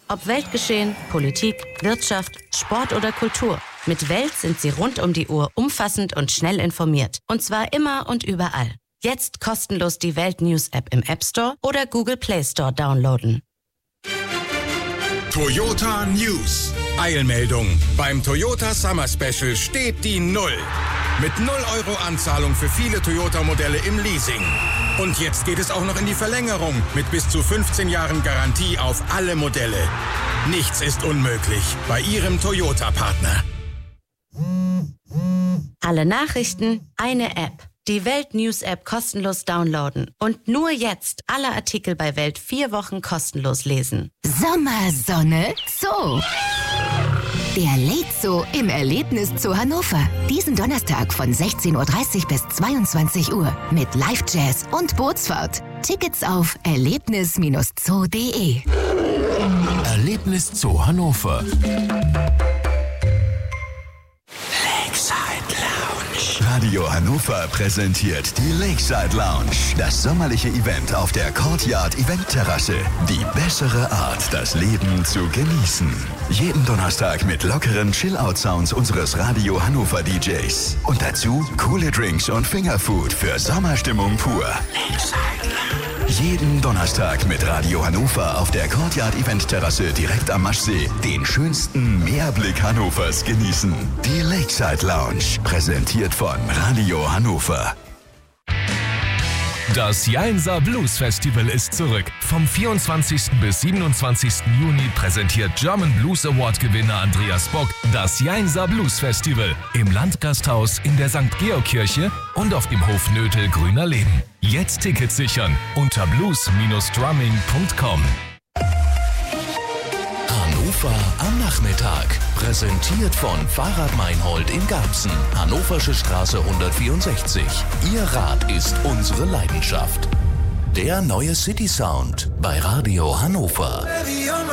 Ob Weltgeschehen, Politik, Wirtschaft, Sport oder Kultur. Mit Welt sind Sie rund um die Uhr umfassend und schnell informiert. Und zwar immer und überall. Jetzt kostenlos die Welt News App im App Store oder Google Play Store downloaden. Toyota News. Eilmeldung. Beim Toyota Summer Special steht die Null. Mit 0 € Anzahlung für viele Toyota-Modelle im Leasing. Und jetzt geht es auch noch in die Verlängerung mit bis zu 15 Jahren Garantie auf alle Modelle. Nichts ist unmöglich bei Ihrem Toyota-Partner. Alle Nachrichten, eine App. Die Welt News App kostenlos downloaden. Und nur jetzt alle Artikel bei Welt 4 Wochen kostenlos lesen. Sommersonne Zoo. Der Late Zoo im Erlebniszoo Hannover. Diesen Donnerstag von 16:30 Uhr bis 22 Uhr mit Live-Jazz und Bootsfahrt. Tickets auf erlebnis-zoo.de. Erlebniszoo Hannover. Radio Hannover präsentiert die Lakeside Lounge. Das sommerliche Event auf der Courtyard Eventterrasse. Die bessere Art, das Leben zu genießen. Jeden Donnerstag mit lockeren Chill-Out-Sounds unseres Radio Hannover DJs. Und dazu coole Drinks und Fingerfood für Sommerstimmung pur. Lakeside Lounge. Jeden Donnerstag mit Radio Hannover auf der Courtyard Eventterrasse direkt am Maschsee den schönsten Meerblick Hannovers genießen. Die Lakeside Lounge, präsentiert von Radio Hannover. Das Jainser Blues Festival ist zurück. Vom 24. bis 27. Juni präsentiert German Blues Award Gewinner Andreas Bock das Jainser Blues Festival im Landgasthaus in der St. Georg-Kirche und auf dem Hof Nötel Grüner Leben. Jetzt Tickets sichern unter blues-drumming.com. Hannover am Nachmittag. Präsentiert von Fahrrad Meinhold in Garbsen, Hannoversche Straße 164. Ihr Rad ist unsere Leidenschaft. Der neue City Sound bei Radio Hannover.